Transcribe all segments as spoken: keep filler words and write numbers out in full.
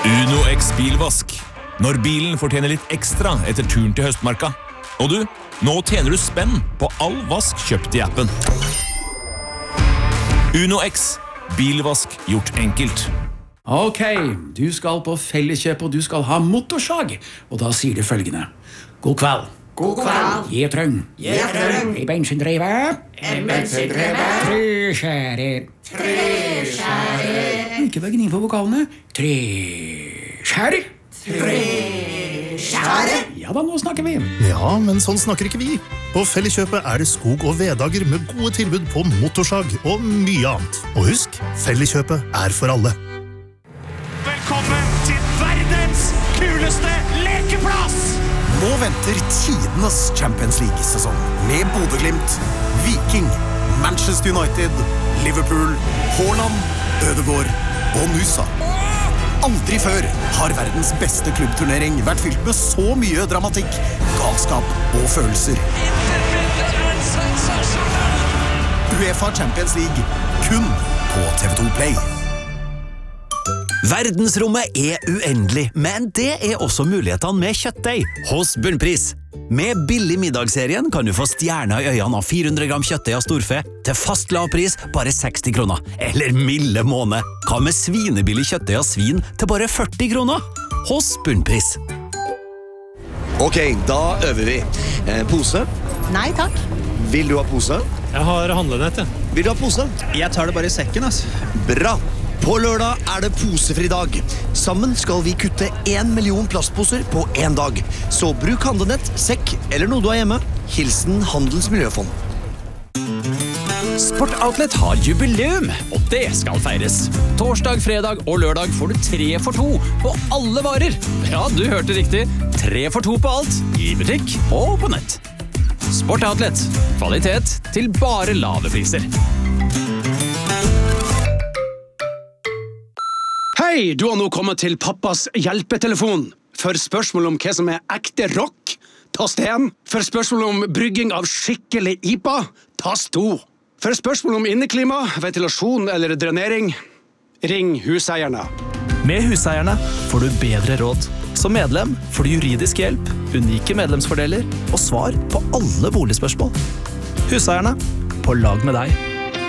Uno X bilvask. Når bilen fortjener litt ekstra etter turen til høstmarka. Og du, nå tjener du spenn på all vask kjøpt i appen. Uno X. Bilvask gjort enkelt. Ok, du skal på Felleskjøp og du skal ha motorsag. Og da sier du følgende. God kveld. God kveld. Jeg trøng. Jeg trøng. I bensindreve. En bensindreve. Treskjære. Treskjære. Ikke vær gni på vokalene. Treskjære. Treskjære. Ja da, nå snakker vi. Ja, men sånn snakker ikke vi. På Felleskjøpet er det skog- og veddager med gode tilbud på motorsag og mye annet. Og husk, Felleskjøpet er for alle. Velkommen til verdens kuleste lekeplass! Nå venter tidenes Champions League-sesong med Bodø-Glimt, Viking, Manchester United, Liverpool, Haaland, Ødegaard og Nusa. Aldri før har verdens beste klubbturnering vært fylt med så mye dramatikk, galskap og følelser. UEFA Champions League, kun på T V to Play. Verdensrommet er uendelig, men det er også mulighetene med kjøttdeig hos Bunnpris. Med billig middagsserien kan du få stjerner i øynene av fire hundre gram kjøttdeig av storfe til fast lavpris bare seksti kroner. Eller milde måne. Hva med svinebillig kjøttdeig av svin til bare førti kroner? Hos Bunnpris. Ok, da øver vi. Eh, pose? Nei, takk. Vil du ha pose? Jeg har handlenett, ja. Vil du ha pose? Jeg tar det bare i sekken, ass. Bra! På lørdag er det posefri dag. Sammen skal vi kutte en million plastposer på en dag. Så bruk handlenett, sekk eller noe du har hjemme. Hilsen Handels Miljøfond. Sport Outlet har jubileum, og det skal feires. Torsdag, fredag og lørdag får du tre for to på alle varer. Ja, du hørte riktig. Tre for to på alt, i butikk og på nett. Sport Outlet. Kvalitet til bare lave priser. Hei, du har nå kommet til pappas hjelpetelefon. For spørsmål om hva som er ekte rock, tast én. For spørsmål om brygging av skikkelig I P A, tast to. For spørsmål om inneklima, ventilasjon eller drenering, ring huseierne. Med huseierne får du bedre råd. Som medlem får du juridisk hjelp, unike medlemsfordeler og svar på alle boligspørsmål. Huseierne, på lag med deg.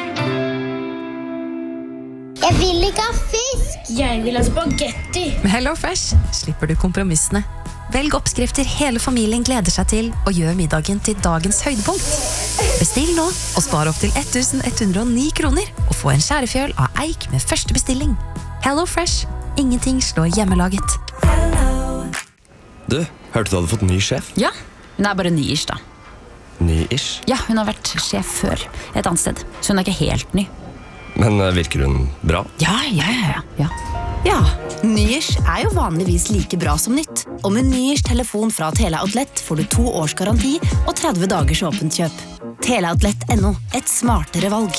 Jeg vil ikke ha fisk! Jeg vil ha spagetti. Med HelloFresh slipper du kompromissene. Velg oppskrifter hele familien gleder seg til, og gjør middagen til dagens høydepunkt. Bestill nå, og spar opp til elleven hundre og ni kroner, og få en skjærefjøl av eik med første bestilling. HelloFresh. Ingenting slår hjemmelaget. Du, hørte du hadde fått ny sjef? Ja, hun er bare ny-ish da. Ny-ish? Ja, hun har vært sjef før, et annet sted. Så hun er ikke helt ny. Men virker hun bra? Ja, ja, ja, ja. Ja, ny-ish er jo vanligvis like bra som nytt. Og med ny-ish telefon fra Teleoutlet får du to års garanti og tretti dagers åpent kjøp. Teleoutlet punktum no, et smartere valg.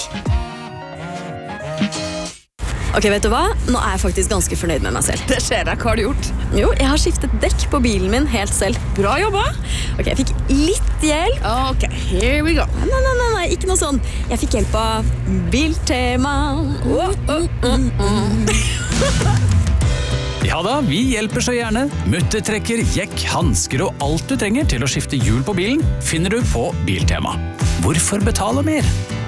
Ok, vet du hva? Nå er jeg faktisk ganske fornøyd med meg selv. Det skjer deg, hva har du gjort? Jo, jeg har skiftet dekk på bilen min helt selv. Bra jobba! Ok, jeg fikk litt hjelp. Ok, here we go. Nei, nei, nei, nei, ikke noe sånn. Jeg fikk hjelp av Biltema. Oh, oh, oh, oh. Ja da, vi hjelper så gjerne. Muttertrekker, jekk, handsker og alt du trenger til å skifte hjul på bilen finner du på Biltema. Hvorfor betale mer?